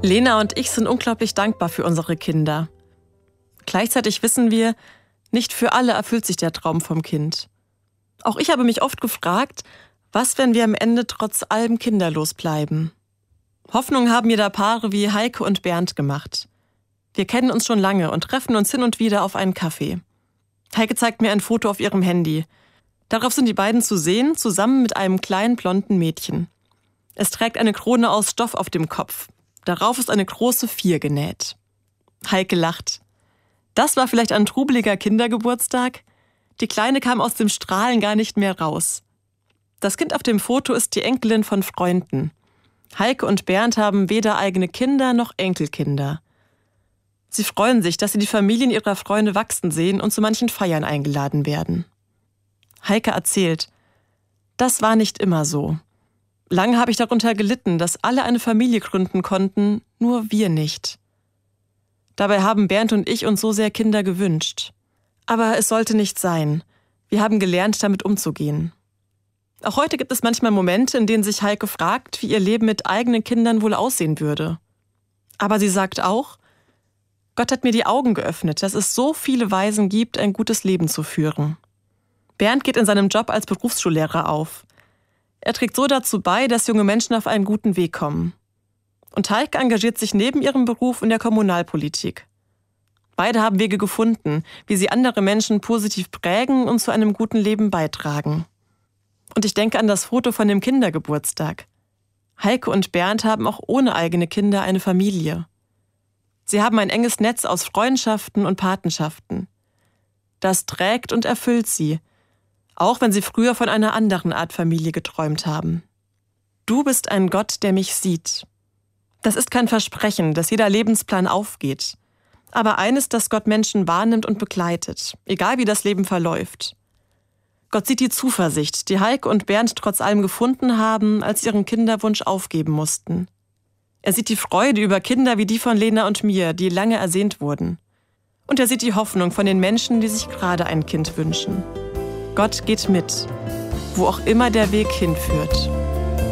Lena und ich sind unglaublich dankbar für unsere Kinder. Gleichzeitig wissen wir, nicht für alle erfüllt sich der Traum vom Kind. Auch ich habe mich oft gefragt, was, wenn wir am Ende trotz allem kinderlos bleiben? Hoffnung haben mir da Paare wie Heike und Bernd gemacht. Wir kennen uns schon lange und treffen uns hin und wieder auf einen Kaffee. Heike zeigt mir ein Foto auf ihrem Handy. Darauf sind die beiden zu sehen, zusammen mit einem kleinen blonden Mädchen. Es trägt eine Krone aus Stoff auf dem Kopf. Darauf ist eine große 4 genäht. Heike lacht. Das war vielleicht ein trubeliger Kindergeburtstag? Die Kleine kam aus dem Strahlen gar nicht mehr raus. Das Kind auf dem Foto ist die Enkelin von Freunden. Heike und Bernd haben weder eigene Kinder noch Enkelkinder. Sie freuen sich, dass sie die Familien ihrer Freunde wachsen sehen und zu manchen Feiern eingeladen werden. Heike erzählt, das war nicht immer so. Lange habe ich darunter gelitten, dass alle eine Familie gründen konnten, nur wir nicht. Dabei haben Bernd und ich uns so sehr Kinder gewünscht. Aber es sollte nicht sein. Wir haben gelernt, damit umzugehen. Auch heute gibt es manchmal Momente, in denen sich Heike fragt, wie ihr Leben mit eigenen Kindern wohl aussehen würde. Aber sie sagt auch, Gott hat mir die Augen geöffnet, dass es so viele Weisen gibt, ein gutes Leben zu führen. Bernd geht in seinem Job als Berufsschullehrer auf. Er trägt so dazu bei, dass junge Menschen auf einen guten Weg kommen. Und Heike engagiert sich neben ihrem Beruf in der Kommunalpolitik. Beide haben Wege gefunden, wie sie andere Menschen positiv prägen und zu einem guten Leben beitragen. Und ich denke an das Foto von dem Kindergeburtstag. Heike und Bernd haben auch ohne eigene Kinder eine Familie. Sie haben ein enges Netz aus Freundschaften und Patenschaften. Das trägt und erfüllt sie, auch wenn sie früher von einer anderen Art Familie geträumt haben. Du bist ein Gott, der mich sieht. Das ist kein Versprechen, dass jeder Lebensplan aufgeht. Aber eines, das Gott Menschen wahrnimmt und begleitet, egal wie das Leben verläuft. Gott sieht die Zuversicht, die Heike und Bernd trotz allem gefunden haben, als sie ihren Kinderwunsch aufgeben mussten. Er sieht die Freude über Kinder wie die von Lena und mir, die lange ersehnt wurden. Und er sieht die Hoffnung von den Menschen, die sich gerade ein Kind wünschen. Gott geht mit, wo auch immer der Weg hinführt.